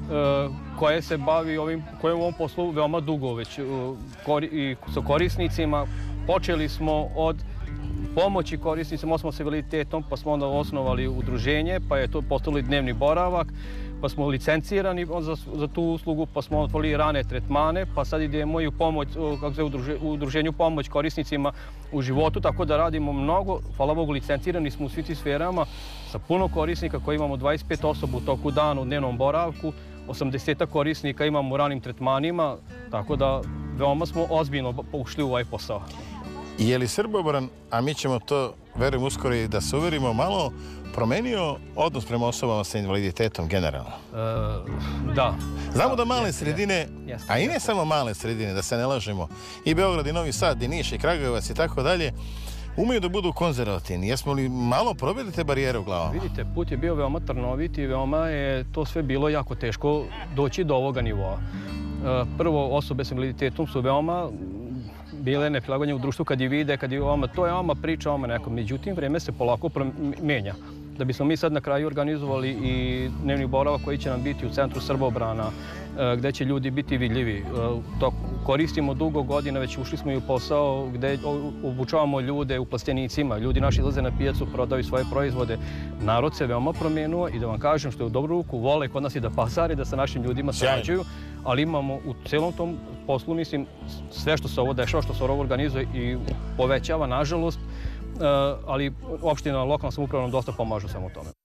koje se bavi ovim, koje u ovom poslu veoma dugo već i sa korisnicima. Počeli smo od pomoći korisnicima, osoba s invaliditetom, pa smo onda osnovali udruženje, pa je to postalo i dnevni boravak, pa smo licencirani za tu uslugu, pa smo otvorili rane tretmane, pa sad idemo i u pomoć, u udruženju pomoć korisnicima u životu, tako da radimo mnogo. Hvala Bogu, licencirani smo u svim tim sferama sa puno korisnika koji imamo 25 osoba u toku dana u dnevnom boravku, 80 korisnika imamo u ranim tretmanima, tako da veoma smo ozbiljno ušli u ovaj posao. Je li Srbobran, a mi ćemo to, verujem uskoro i da se uverimo, malo promenio odnos prema osobama sa invaliditetom generalno? Da. Znamo da male sredine, a i ne samo male sredine, da se ne lažemo, i Beograd, i Novi Sad, i Niš, i Kragujevac i tako dalje, umeju da budu konzervativni. Jesmo li malo probili te barijere u glavama? Vidite, put je bio veoma trnovit i veoma je to sve bilo jako teško doći do ovoga nivoa. Prvo, osobe s invaliditetom su veoma bile neprilagođene u društvu kad je vide, to je veoma priča o nekom. Međutim, vreme se polako menja. Da bismo mi sad na kraju organizovali i dnevni boravak koji će nam biti u centru Srbobrana, gde će ljudi biti vidljivi. To koristimo dugo godina, već ušli smo i u posao gde obučavamo ljude u plastenicima. Ljudi naši izlaze na pijacu, prodaju svoje proizvode. Narod se veoma promenuo i da vam kažem što je u dobru ruku, vole kod nas i da pasare, da sa našim ljudima sarađuju, ali imamo u celom tom poslu, mislim, sve što se ovo dešava, što se ovo organizuje i povećava, nažalost, ali opština, lokalna samouprava nam dosta pomažu samo u tome.